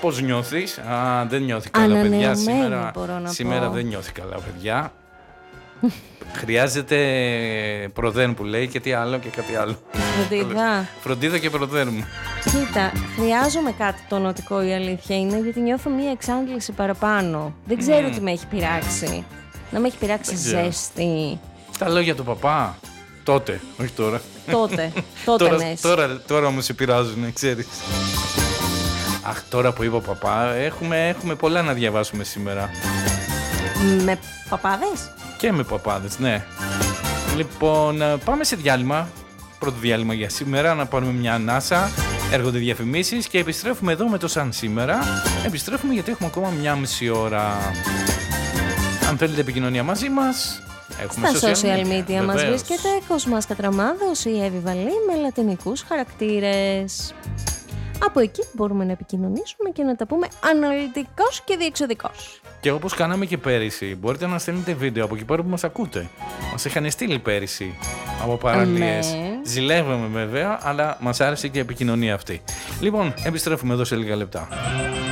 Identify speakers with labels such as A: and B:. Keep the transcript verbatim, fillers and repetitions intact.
A: Πώς νιώθεις? Α, δεν νιώθει καλά, παιδιά. Σήμερα,
B: μπορώ να
A: σήμερα
B: πω.
A: δεν νιώθει καλά, παιδιά. Χρειάζεται προδέν που λέει και τι άλλο και κάτι άλλο.
B: Φροντίδα.
A: Φροντίδα και προδέν μου.
B: Κοίτα, χρειάζομαι κάτι τονωτικό, η αλήθεια είναι, γιατί νιώθω μία εξάντληση παραπάνω. Δεν ξέρω
A: Mm.
B: τι με έχει πειράξει. Να με έχει πειράξει
A: Δεν ξέρω.
B: ζέστη.
A: Τα λόγια του παπά. Τότε, όχι τώρα.
B: Τότε. Τότε
A: τώρα,
B: ναι.
A: τώρα, τώρα μου σε πειράζουν, ξέρεις. Αχ, τώρα που είπα παπά, έχουμε, έχουμε πολλά να διαβάσουμε σήμερα.
B: Με παπάδες?
A: Και με παπάδες, ναι. Λοιπόν, πάμε σε διάλειμμα. Πρώτο διάλειμμα για σήμερα, να πάρουμε μια ανάσα. Έρχονται διαφημίσεις και επιστρέφουμε εδώ με το Σαν Σήμερα. Επιστρέφουμε γιατί έχουμε ακόμα μια μισή ώρα. Αν θέλετε επικοινωνία μαζί μας, έχουμε
B: Στα social,
A: social
B: media, media μας
A: βεβαίως.
B: βρίσκεται Κοσμάς Κατραμάδος ή Εύη Βαλή με λατινικούς χαρακτήρες. Από εκεί μπορούμε να επικοινωνήσουμε και να τα πούμε αναλυτικώς και διεξοδικώς.
A: Και όπως κάναμε και πέρυσι, μπορείτε να στέλνετε βίντεο από εκεί πέρα που μας ακούτε. Μας είχαν στείλει πέρυσι από παραλίες.
B: Ναι.
A: Ζηλεύαμε βέβαια, αλλά μας άρεσε και η επικοινωνία αυτή. Λοιπόν, επιστρέφουμε εδώ σε λίγα λεπτά.